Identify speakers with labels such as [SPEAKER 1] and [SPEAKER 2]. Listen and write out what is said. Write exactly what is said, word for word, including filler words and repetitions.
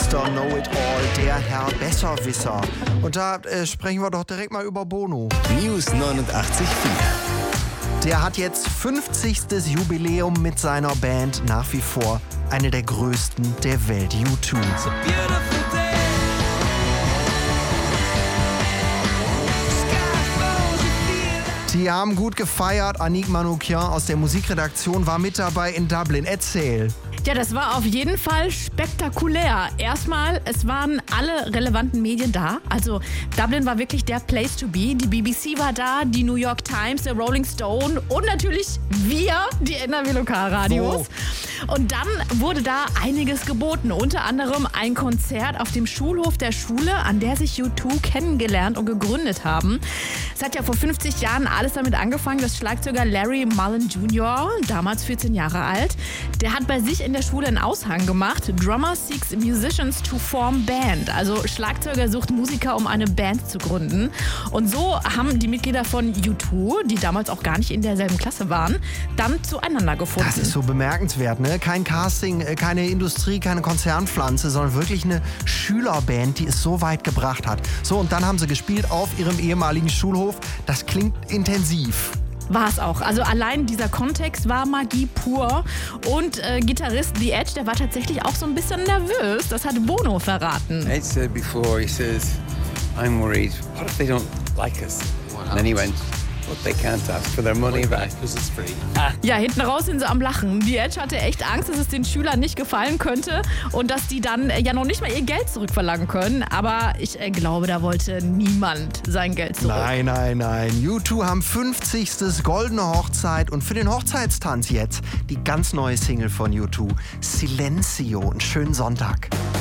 [SPEAKER 1] Mister Know-it-all, der Herr Besserwisser. Und da äh, sprechen wir doch direkt mal über Bono.
[SPEAKER 2] News neunundachtzig Komma vier.
[SPEAKER 1] Der hat jetzt fünfzigstes Jubiläum mit seiner Band, nach wie vor eine der größten der Welt, U zwei. Die haben gut gefeiert. Anik Manoukian aus der Musikredaktion war mit dabei in Dublin. Erzähl.
[SPEAKER 3] Ja, das war auf jeden Fall spektakulär. Erstmal, es waren alle relevanten Medien da. Also Dublin war wirklich der Place to be. Die B B C war da, die New York Times, der Rolling Stone und natürlich wir, die N R W Lokalradios. So. Und dann wurde da einiges geboten. Unter anderem ein Konzert auf dem Schulhof der Schule, an der sich U zwei kennengelernt und gegründet haben. Es hat ja vor fünfzig Jahren alles damit angefangen, dass Schlagzeuger Larry Mullen Junior, damals vierzehn Jahre alt, der hat bei sich in der Schule einen Aushang gemacht. Drummer seeks musicians to form band. Also Schlagzeuger sucht Musiker, um eine Band zu gründen. Und so haben die Mitglieder von U zwei, die damals auch gar nicht in derselben Klasse waren, dann zueinander gefunden.
[SPEAKER 1] Das ist so bemerkenswert, ne? Kein Casting, keine Industrie, keine Konzernpflanze, sondern wirklich eine Schülerband, die es so weit gebracht hat. So, und dann haben sie gespielt auf ihrem ehemaligen Schulhof. Das klingt intensiv.
[SPEAKER 3] War es auch. Also allein dieser Kontext war Magie pur. Und äh, Gitarrist The Edge, der war tatsächlich auch so ein bisschen nervös. Das hat Bono verraten.
[SPEAKER 4] Ed said before, he says, I'm worried, what if they don't like us? And then he went, but they can't ask for their money back because it's free.
[SPEAKER 3] Ja, hinten raus sind sie am Lachen. The Edge hatte echt Angst, dass es den Schülern nicht gefallen könnte und dass die dann ja noch nicht mal ihr Geld zurückverlangen können. Aber ich äh, glaube, da wollte niemand sein Geld zurück.
[SPEAKER 1] Nein, nein, nein. U zwei haben fünfzigstes goldene Hochzeit und für den Hochzeitstanz jetzt die ganz neue Single von U zwei, Silencio. Einen schönen Sonntag.